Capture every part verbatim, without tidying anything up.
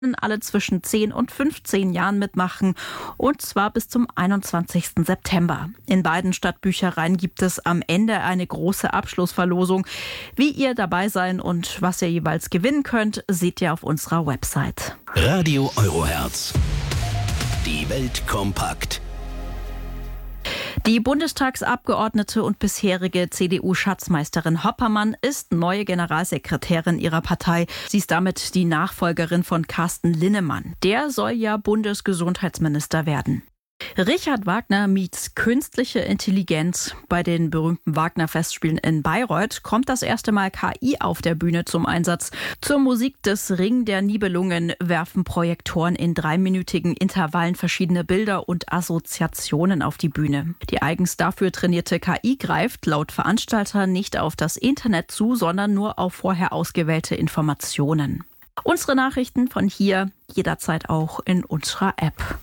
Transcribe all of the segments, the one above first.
alle zwischen zehn und fünfzehn Jahren mitmachen, und zwar bis zum einundzwanzigsten September. In beiden Stadtbüchereien gibt es am Ende eine große Abschlussverlosung. Wie ihr dabei sein und was ihr jeweils gewinnen könnt, seht ihr auf unserer Website. Radio Euroherz. Die Welt kompakt. Die Bundestagsabgeordnete und bisherige C D U-Schatzmeisterin Hoppermann ist neue Generalsekretärin ihrer Partei. Sie ist damit die Nachfolgerin von Carsten Linnemann. Der soll ja Bundesgesundheitsminister werden. Richard Wagner meets künstliche Intelligenz. Bei den berühmten Wagner-Festspielen in Bayreuth kommt das erste Mal K I auf der Bühne zum Einsatz. Zur Musik des Ring der Nibelungen werfen Projektoren in dreiminütigen Intervallen verschiedene Bilder und Assoziationen auf die Bühne. Die eigens dafür trainierte K I greift laut Veranstalter nicht auf das Internet zu, sondern nur auf vorher ausgewählte Informationen. Unsere Nachrichten von hier jederzeit auch in unserer App.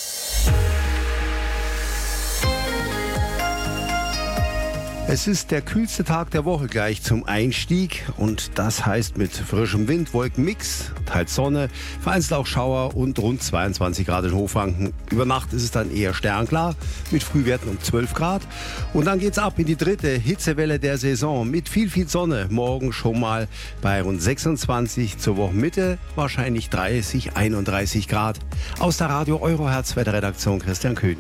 Es ist der kühlste Tag der Woche gleich zum Einstieg und das heißt mit frischem Wind, Wolkenmix, teils Sonne, vereinzelt auch Schauer und rund zweiundzwanzig Grad in Hochfranken. Über Nacht ist es dann eher sternklar mit Frühwerten um zwölf Grad und dann geht's ab in die dritte Hitzewelle der Saison mit viel, viel Sonne. Morgen schon mal bei rund sechsundzwanzig, zur Wochenmitte wahrscheinlich dreißig, einunddreißig Grad. Aus der Radio Euroherz Wetterredaktion Christian Köhn.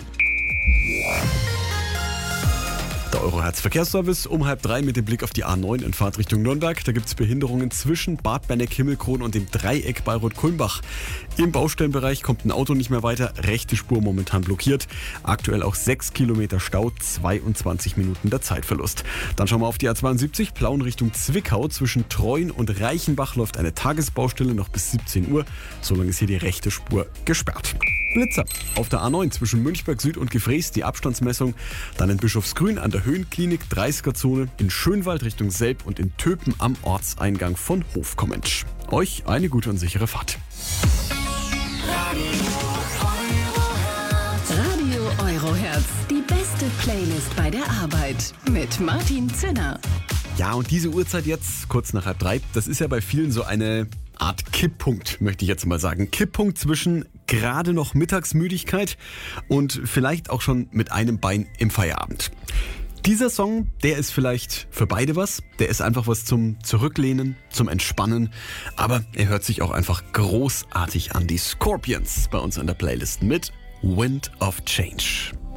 Der Euroherz Verkehrsservice um halb drei mit dem Blick auf die A neun in Fahrtrichtung Nürnberg. Da gibt es Behinderungen zwischen Bad Benneck-Himmelkron und dem Dreieck Bayreuth-Kulmbach. Im Baustellenbereich kommt ein Auto nicht mehr weiter, rechte Spur momentan blockiert. Aktuell auch sechs Kilometer Stau, zweiundzwanzig Minuten der Zeitverlust. Dann schauen wir auf die A zweiundsiebzig, Plauen Richtung Zwickau. Zwischen Treuen und Reichenbach läuft eine Tagesbaustelle noch bis siebzehn Uhr. Solange ist hier die rechte Spur gesperrt. Blitzer. Auf der A neun zwischen Münchberg Süd und Gefrees die Abstandsmessung. Dann in Bischofsgrün an der Höhenklinik dreißiger-Zone, in Schönwald Richtung Selb und in Töpen am Ortseingang von Hofkommensch. Euch eine gute und sichere Fahrt. Radio Euroherz, die beste Playlist bei der Arbeit mit Martin Zinner. Ja, und diese Uhrzeit jetzt, kurz nach halb drei, das ist ja bei vielen so eine Art Kipppunkt, möchte ich jetzt mal sagen. Kipppunkt zwischen gerade noch Mittagsmüdigkeit und vielleicht auch schon mit einem Bein im Feierabend. Dieser Song, der ist vielleicht für beide was. Der ist einfach was zum Zurücklehnen, zum Entspannen. Aber er hört sich auch einfach großartig an. Die Scorpions bei uns in der Playlist mit Wind of Change.